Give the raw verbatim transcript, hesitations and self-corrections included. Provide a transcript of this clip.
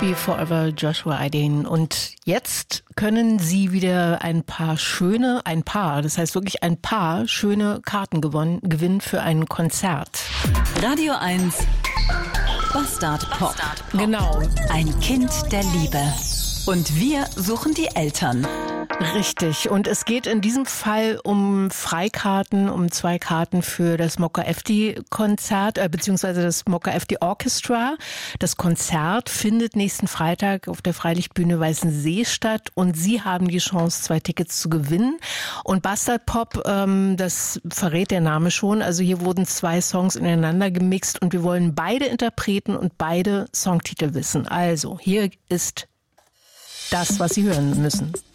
Be Forever, Joshua Aiden. Und jetzt können Sie wieder ein paar schöne, ein paar, das heißt wirklich ein paar schöne Karten gewonnen, gewinnen für ein Konzert. Radio eins Bastard Pop. Genau. Ein Kind der Liebe. Und wir suchen die Eltern. Richtig. Und es geht in diesem Fall um Freikarten, um zwei Karten für das Mokka Efti-Konzert, äh, beziehungsweise das Mokka Efti Orchestra. Das Konzert findet nächsten Freitag auf der Freilichtbühne Weißensee statt und Sie haben die Chance, zwei Tickets zu gewinnen. Und Bastard Pop, ähm, das verrät der Name schon. Also hier wurden zwei Songs ineinander gemixt und wir wollen beide Interpreten und beide Songtitel wissen. Also hier ist das, was Sie hören müssen.